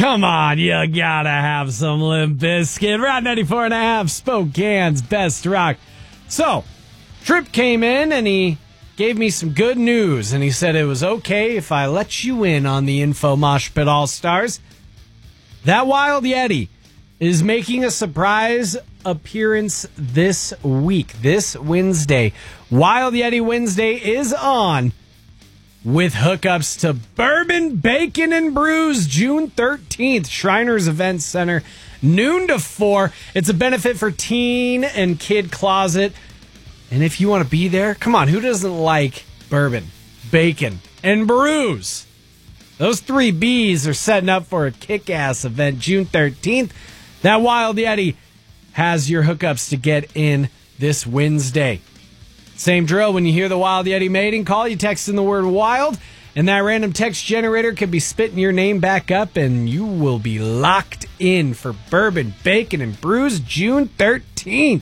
Come on, you gotta have some Limp Bizkit. Rock 94.5, Spokane's best rock. So, Tripp came in and he gave me some good news, and he said it was okay if I let you in on the Info Mosh Pit All-Stars. That Wild Yeti is making a surprise appearance this week, this Wednesday. Wild Yeti Wednesday is on with hookups to Bourbon, Bacon, and Brews, June 13th, Shriners Event Center, noon to 4. It's a benefit for Teen and Kid Closet. And if you want to be there, come on, who doesn't like Bourbon, Bacon, and Brews? Those three Bs are setting up for a kick-ass event June 13th. That Wild Yeti has your hookups to get in this Wednesday. Same drill. When you hear the Wild Yeti mating call, you text in the word WILD, and that random text generator could be spitting your name back up, and you will be locked in for Bourbon, Bacon, and Brews June 13th.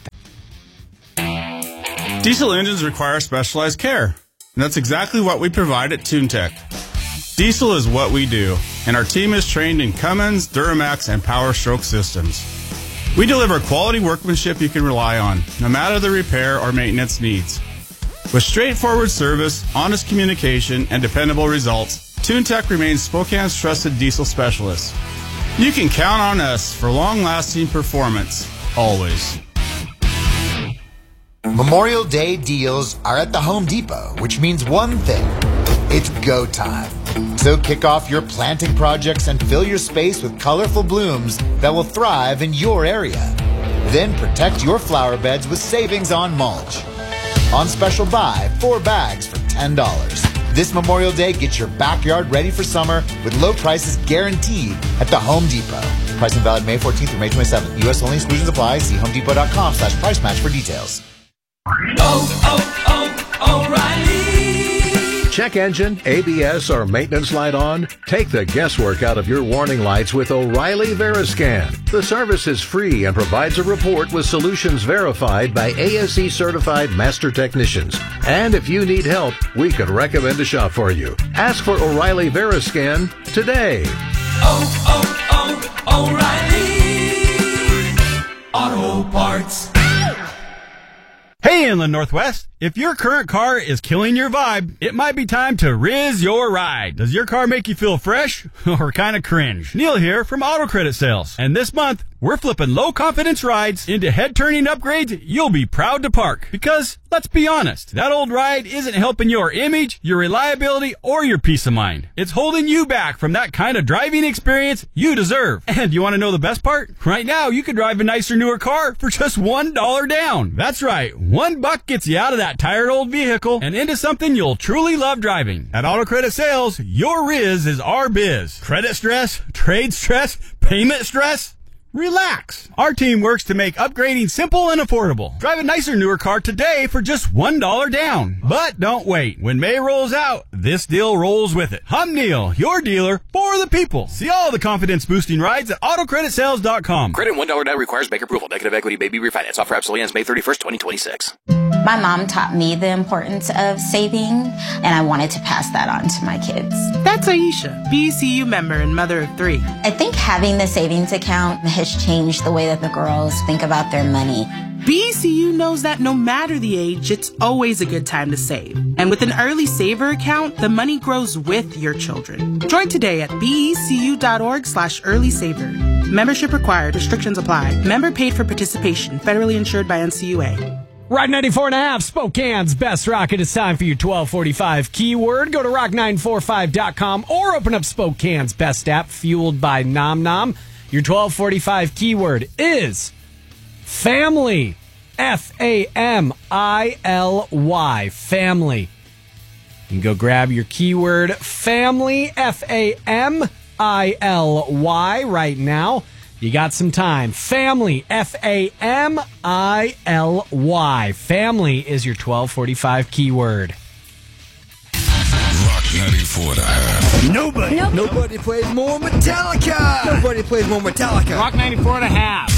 Diesel engines require specialized care, and that's exactly what we provide at TuneTech. Diesel is what we do, and our team is trained in Cummins, Duramax, and Power Stroke systems. We deliver quality workmanship you can rely on, no matter the repair or maintenance needs. With straightforward service, honest communication, and dependable results, TuneTech remains Spokane's trusted diesel specialist. You can count on us for long-lasting performance, always. Memorial Day deals are at the Home Depot, which means one thing. It's go time. So kick off your planting projects and fill your space with colorful blooms that will thrive in your area. Then protect your flower beds with savings on mulch. On special buy, 4 bags for $10. This Memorial Day, get your backyard ready for summer with low prices guaranteed at the Home Depot. Pricing valid May 14th through May 27th. U.S. only, exclusions apply. See homedepot.com/price match for details. O'Reilly. Check engine, ABS, or maintenance light on? Take the guesswork out of your warning lights with O'Reilly Veriscan. The service is free and provides a report with solutions verified by ASE certified master technicians. And if you need help, we could recommend a shop for you. Ask for O'Reilly Veriscan today. O'Reilly Auto Parts. Hey, Inland Northwest, if your current car is killing your vibe, it might be time to Riz your ride. Does your car make you feel fresh or kind of cringe? Neil here from Auto Credit Sales. And this month, we're flipping low-confidence rides into head-turning upgrades you'll be proud to park. Because, let's be honest, that old ride isn't helping your image, your reliability, or your peace of mind. It's holding you back from that kind of driving experience you deserve. And you want to know the best part? Right now, you can drive a nicer, newer car for just $1 down. That's right, $1 gets you out of that tired old vehicle and into something you'll truly love driving. At Auto Credit Sales, your Riz is our biz. Credit stress? Trade stress? Payment stress? Relax. Our team works to make upgrading simple and affordable. Drive a nicer, newer car today for just $1 down. But don't wait. When May rolls out, this deal rolls with it. I'm Neil, your dealer for the people. See all the confidence-boosting rides at AutoCreditSales.com. Credit $1 now requires bank approval. Negative equity may be refinanced. Offer absolutely ends May 31st, 2026. My mom taught me the importance of saving, and I wanted to pass that on to my kids. That's Aisha, BECU member and mother of 3. I think having the savings account has changed the way that the girls think about their money. BECU knows that no matter the age, it's always a good time to save. And with an early saver account, the money grows with your children. Join today at becu.org/earlysaver. Membership required. Restrictions apply. Member paid for participation. Federally insured by NCUA. Rock 94.5, Spokane's best rock. It is time for your 1245 keyword. Go to rock945.com or open up Spokane's best app, fueled by Nom Nom. Your 1245 keyword is family. Family. Family. You can go grab your keyword family. Family right now. You got some time. Family. Family. Family is your 1245 keyword. Rock 94.5. Nobody plays more Metallica. Rock 94.5.